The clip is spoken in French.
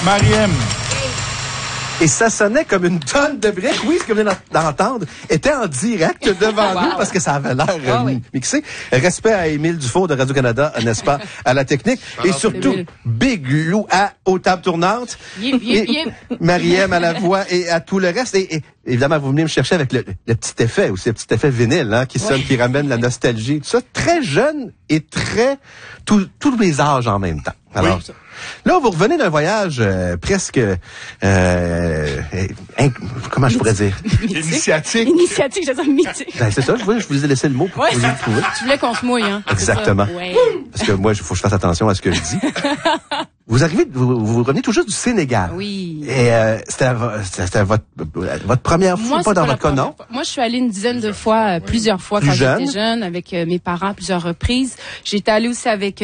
Mariem. Et ça sonnait comme une tonne de briques. Oui, ce que vous venez d'entendre était en direct devant nous parce que ça avait l'air mixé. Respect à Émile Dufault de Radio-Canada, n'est-ce pas, à la technique. Et surtout, Big Lou aux tables tournantes. Et Mariem à la voix et à tout le reste. Et évidemment, vous venez me chercher avec le petit effet aussi, le petit effet vinyle, hein, qui sonne, qui ramène la nostalgie. Tout ça, très jeune et très... tous les âges en même temps. Alors, là, vous revenez d'un voyage presque... comment je pourrais dire? Initiatique. Initiatique, je veux dire mythique. Ben, c'est ça, je vous ai laissé le mot pour que vous y trouviez. Tu voulais qu'on se mouille, hein? Exactement. Ouais. Parce que moi, il faut que je fasse attention à ce que je dis. Vous revenez tout juste du Sénégal. Oui. Et c'était votre première fois, pas dans votre cas, non? Moi, je suis allée une dizaine de fois, plusieurs fois quand j'étais jeune, avec mes parents, plusieurs reprises. J'étais allée aussi avec